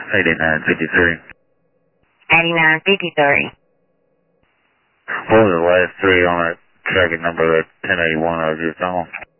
8953. 8953. What was the last three on that tracking number, that 1081 I was just on?